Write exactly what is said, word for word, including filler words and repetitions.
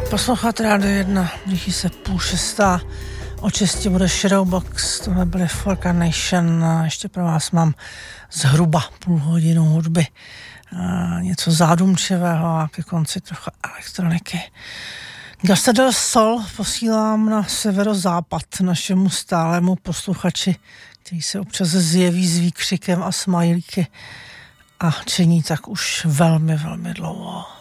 Poslouchat Rádio jedna, blíží se půl šestá, od šesti bude Shadowbox, tohle byly For Carnation a ještě pro vás mám zhruba půl hodinu hudby, a něco zádumčivého a ke konci trochu elektroniky. Gasta del Sol posílám na severozápad našemu stálému posluchači, který se občas zjeví s výkřikem a smajlíky a činí tak už velmi, velmi dlouho.